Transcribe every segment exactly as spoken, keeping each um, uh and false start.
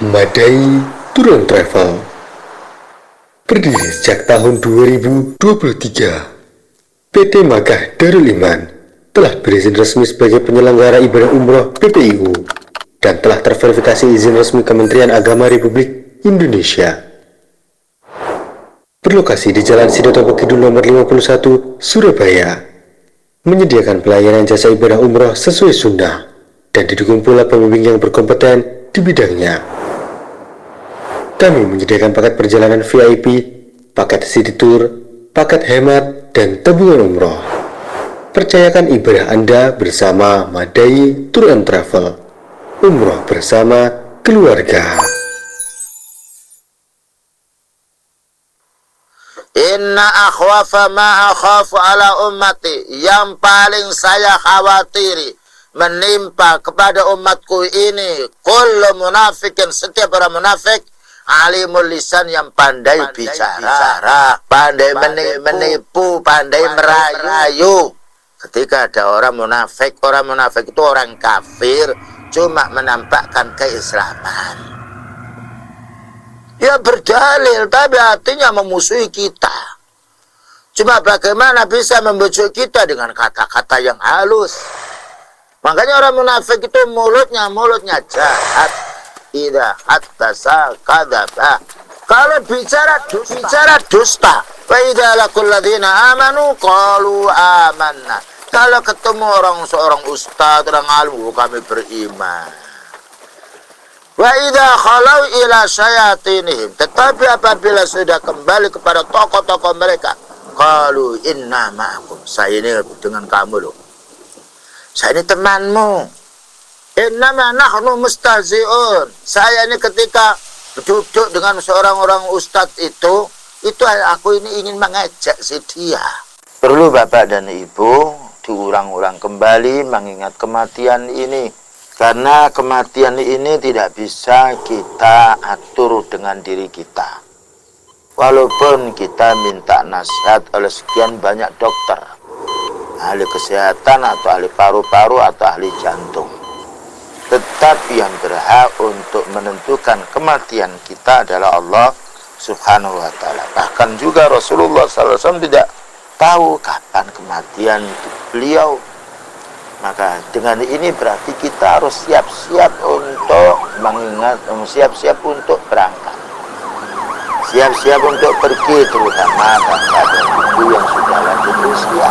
Madai Tour and Travel berdiri sejak tahun dua ribu dua puluh tiga. P T Makkah Darul Iman telah berizin resmi sebagai penyelenggara ibadah umroh P P I U dan telah terverifikasi izin resmi Kementerian Agama Republik Indonesia. Berlokasi di Jalan Sidoto Kidul nomor lima puluh satu, Surabaya, menyediakan pelayanan jasa ibadah umroh sesuai sunnah dan didukung pula pembimbing yang berkompeten di bidangnya. Kami menyediakan paket perjalanan V I P, paket city tour, paket hemat, dan tabungan umroh. Percayakan ibadah Anda bersama Madai Tour and Travel. Umroh bersama keluarga. Inna akhwafa ma akhafu ala ummati, yang paling saya khawatiri menimpa kepada umatku ini, kullu munafikin, setiap orang munafik, alimul lisan, yang pandai, pandai bicara, bicara, pandai, pandai menipu, menipu, pandai merayu. Ketika ada orang munafik, orang munafik itu orang kafir, cuma menampakkan keislaman. Ya berdalil, tapi hatinya memusuhi kita. Cuma bagaimana bisa membujuk kita dengan kata-kata yang halus. Makanya orang munafik itu mulutnya, mulutnya jahat. Ida hattasa kadaba. Kalau bicara dusta, bicara dusta. Wa idza laqul ladzina amanu qalu amanna. Kalau ketemu orang seorang ustaz, orang alim, kami beriman. Wa idza khalau ila syayatinihim, tetapi apabila sudah kembali kepada tokoh-tokoh mereka, qalu inna ma'akum, saya ini dengan kamu loh. Saya ini temanmu. Innama nahnu mustahzi'un. Saya ini ketika duduk dengan seorang orang ustadz itu, itu aku ini ingin mengejek si dia. Perlu Bapak dan Ibu diulang-ulang kembali mengingat kematian ini. Karena kematian ini tidak bisa kita atur dengan diri kita. Walaupun kita minta nasihat oleh sekian banyak dokter, ahli kesehatan atau ahli paru-paru atau ahli jantung, tetapi yang berhak untuk menentukan kematian kita adalah Allah Subhanahu wa ta'ala. Bahkan juga Rasulullah sallallahu alaihi wasallam tidak tahu kapan kematian beliau. Maka dengan ini berarti kita harus siap-siap untuk mengingat, siap-siap untuk berangkat, siap-siap untuk pergi, terutama bapak dan ibu yang sudah lanjut usia.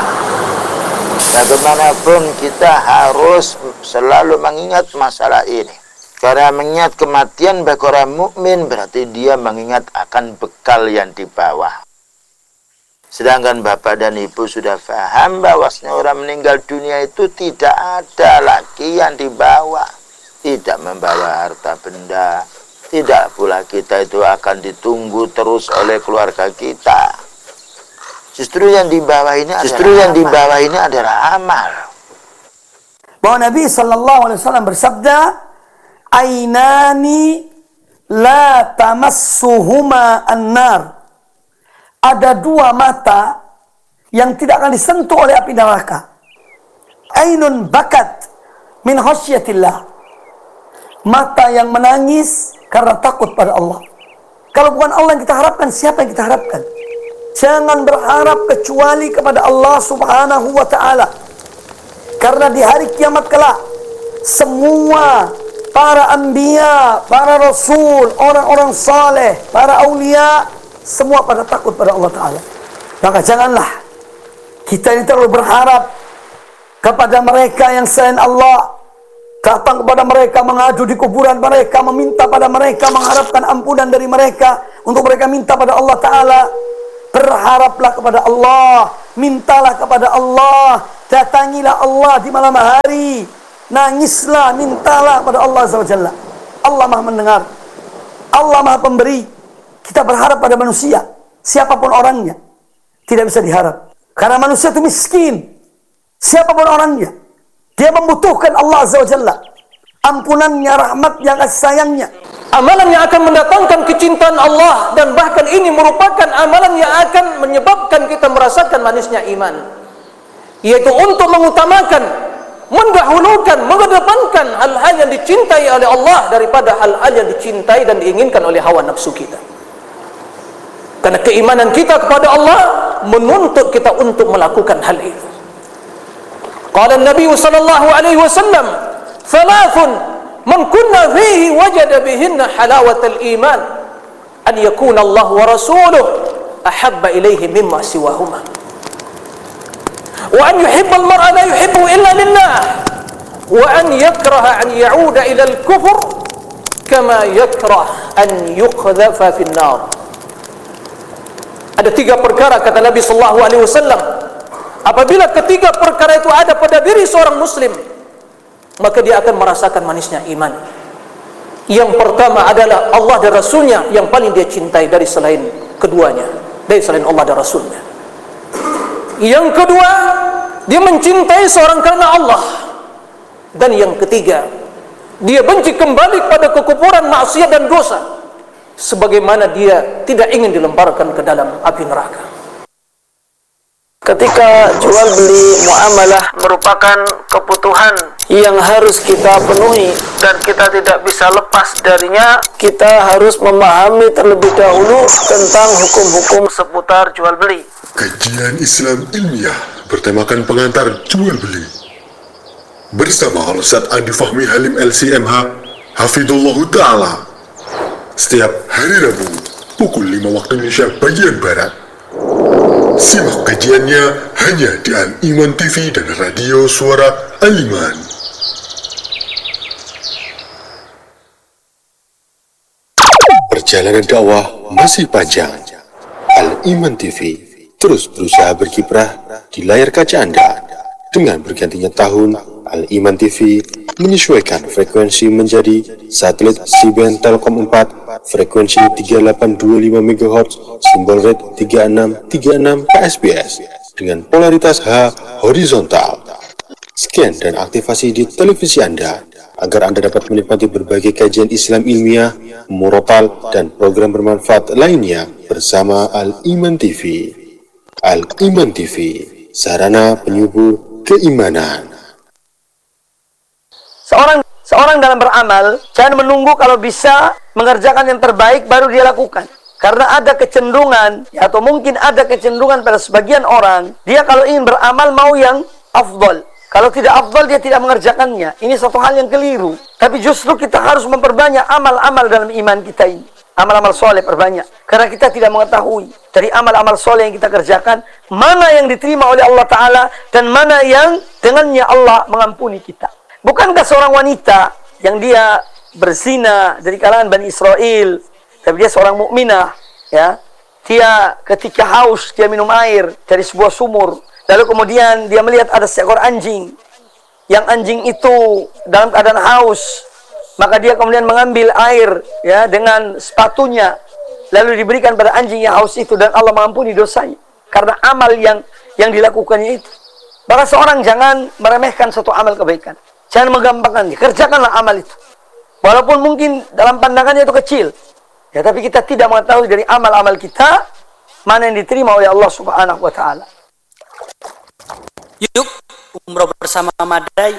Bagaimanapun kita harus selalu mengingat masalah ini. Karena mengingat kematian bagi orang mukmin berarti dia mengingat akan bekal yang dibawa. Sedangkan bapak dan ibu sudah paham bahwasanya orang meninggal dunia itu tidak ada lagi yang dibawa. Tidak membawa harta benda. Tidak pula kita itu akan ditunggu terus oleh keluarga kita. Justru yang di bawah ini justru yang di bawah ini adalah amal. Bahwa Nabi sallallahu alaihi wasallam bersabda, "Ainani la tamassuhuma an-nar." Ada dua mata yang tidak akan disentuh oleh api neraka. Ainun bakat min khasyatillah. Mata yang menangis karena takut pada Allah. Kalau bukan Allah yang kita harapkan, siapa yang kita harapkan? Jangan berharap kecuali kepada Allah Subhanahu wa ta'ala. Karena di hari kiamat kelak, semua para anbiya, para rasul, orang-orang saleh, para aulia, semua pada takut pada Allah Ta'ala. Maka janganlah kita ini terlalu berharap kepada mereka yang selain Allah. Datang kepada mereka, mengadu di kuburan mereka, meminta pada mereka, mengharapkan ampunan dari mereka, untuk mereka minta pada Allah Ta'ala. Berharaplah kepada Allah, mintalah kepada Allah, datangilah Allah di malam hari, nangislah, mintalah pada Allah Azza wa Jalla. Allah Maha mendengar, Allah Maha pemberi. Kita berharap pada manusia, siapapun orangnya, tidak bisa diharap. Karena manusia itu miskin, siapapun orangnya, dia membutuhkan Allah Azza wa Jalla, ampunannya, rahmatnya, kasih sayangnya. Amalan yang akan mendatangkan kecintaan Allah, dan bahkan ini merupakan amalan yang akan menyebabkan kita merasakan manisnya iman, yaitu untuk mengutamakan mendahulukan, mengedepankan hal-hal yang dicintai oleh Allah daripada hal-hal yang dicintai dan diinginkan oleh hawa nafsu kita. Karena keimanan kita kepada Allah menuntut kita untuk melakukan hal itu. Qala Nabi sallallahu alaihi wasallam, "Thalathun man kunna fihi wajada bihinna halawatal iman, an yakuna Allah wa rasuluhu ahabba ilaihi mimma siwahuma. Wa an yuhibba al-mar'a la yuhibbu illa lillah, wa an yakraha an ya'uda ila al-kufr kama yakrah an yuqdhafa fi an-nar." Ada tiga perkara kata Nabi sallallahu alaihi wasallam, apabila ketiga perkara itu ada pada diri seorang muslim, maka dia akan merasakan manisnya iman. Yang pertama adalah Allah dan Rasulnya yang paling dia cintai dari selain keduanya, dari selain Allah dan Rasulnya. Yang kedua, dia mencintai seorang karena Allah. Dan yang ketiga, dia benci kembali kepada kekufuran, maksiat dan dosa, sebagaimana dia tidak ingin dilemparkan ke dalam api neraka. Ketika jual beli muamalah merupakan kebutuhan yang harus kita penuhi dan kita tidak bisa lepas darinya, kita harus memahami terlebih dahulu tentang hukum-hukum seputar jual beli. Kajian Islam Ilmiah bertemakan pengantar jual beli bersama Al-Ustaz Andi Fahmi Halim L C M H Hafidhullahu Ta'ala setiap hari Rabu pukul lima waktu Indonesia bagian Barat. Simak kajiannya hanya di Al-Iman T V dan Radio Suara Al-Iman. Perjalanan dakwah masih panjang. Al-Iman T V terus berusaha berkiprah di layar kaca Anda. Dengan bergantinya tahun, Al-Iman T V menyesuaikan frekuensi menjadi satelit C-band Telkom empat, frekuensi tiga delapan dua lima megahertz, simbol rate tiga enam tiga enam K S B S, dengan polaritas H horizontal. Scan dan aktivasi di televisi Anda, agar Anda dapat menikmati berbagai kajian Islam ilmiah, murotal, dan program bermanfaat lainnya bersama Al-Iman T V. Al-Iman T V, sarana penyubur keimanan. Seorang seorang dalam beramal jangan menunggu kalau bisa mengerjakan yang terbaik baru dia lakukan. Karena ada kecenderungan, ya, atau mungkin ada kecenderungan pada sebagian orang, dia kalau ingin beramal mau yang afdal. Kalau tidak afdal dia tidak mengerjakannya. Ini satu hal yang keliru. Tapi justru kita harus memperbanyak amal-amal dalam iman kita ini. Amal-amal soleh perbanyak. Karena kita tidak mengetahui dari amal-amal soleh yang kita kerjakan, mana yang diterima oleh Allah Ta'ala dan mana yang dengannya Allah mengampuni kita. Bukankah seorang wanita yang dia berzina dari kalangan Bani Israel, tapi dia seorang mukminah, ya, dia ketika haus dia minum air dari sebuah sumur, lalu kemudian dia melihat ada seekor anjing, yang anjing itu dalam keadaan haus, maka dia kemudian mengambil air, ya, dengan sepatunya, lalu diberikan pada anjing yang haus itu, dan Allah mengampuni dosanya karena amal yang yang dilakukannya itu. Maka seorang jangan meremehkan suatu amal kebaikan. Jangan menggampangkannya, kerjakanlah amal itu. Walaupun mungkin dalam pandangannya itu kecil, ya, tapi kita tidak mengetahui dari amal-amal kita mana yang diterima oleh Allah Subhanahu wa Ta'ala. Yuk, umroh bersama Madai.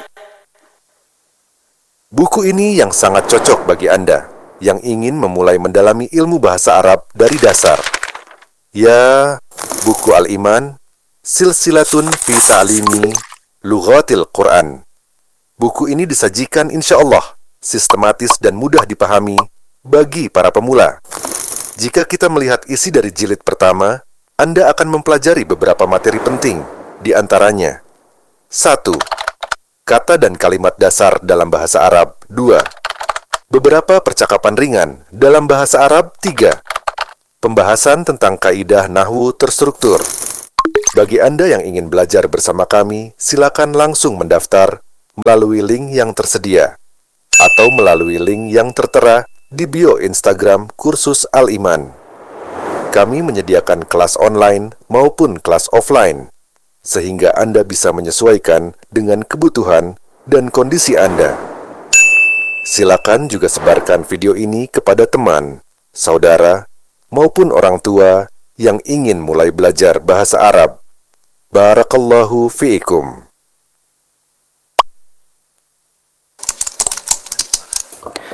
Buku ini yang sangat cocok bagi Anda yang ingin memulai mendalami ilmu bahasa Arab dari dasar. Ya, buku Al-Iman, Silsilatun fi Ta'limi Lughatil Quran. Buku ini disajikan insya Allah sistematis dan mudah dipahami bagi para pemula. Jika kita melihat isi dari jilid pertama, Anda akan mempelajari beberapa materi penting, di antaranya: satu. Kata dan kalimat dasar dalam bahasa Arab. Dua. Beberapa percakapan ringan dalam bahasa Arab. Tiga. Pembahasan tentang kaidah nahwu terstruktur. Bagi Anda yang ingin belajar bersama kami, silakan langsung mendaftar melalui link yang tersedia atau melalui link yang tertera di bio Instagram Kursus Al-Iman. Kami menyediakan kelas online maupun kelas offline, sehingga Anda bisa menyesuaikan dengan kebutuhan dan kondisi Anda. Silakan juga sebarkan video ini kepada teman, saudara, maupun orang tua yang ingin mulai belajar bahasa Arab. Barakallahu fiikum.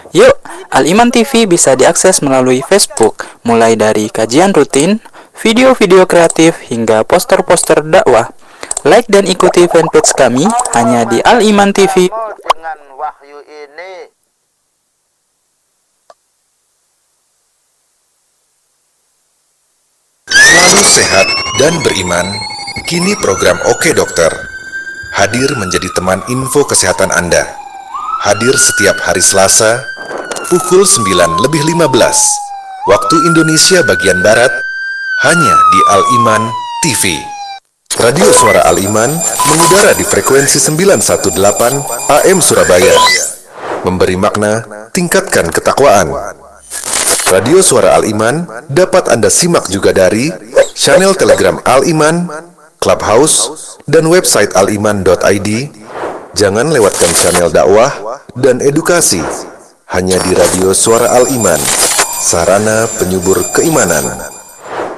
Yuk, Al-Iman T V bisa diakses melalui Facebook, mulai dari kajian rutin, video-video kreatif, hingga poster-poster dakwah. Like dan ikuti fanpage kami hanya di Al-Iman T V. Dengan wahyu ini Selalu sehat dan beriman, kini program Oke Dokter hadir menjadi teman info kesehatan Anda. Hadir setiap hari Selasa, pukul sembilan lebih lima belas, waktu Indonesia bagian Barat, hanya di Al-Iman T V. Radio Suara Al-Iman mengudara di frekuensi sembilan satu delapan A M Surabaya. Memberi makna, tingkatkan ketakwaan. Radio Suara Al-Iman dapat Anda simak juga dari channel Telegram Al-Iman, Clubhouse, dan website aliman dot i d. Jangan lewatkan channel dakwah dan edukasi hanya di Radio Suara Al-Iman, sarana penyubur keimanan.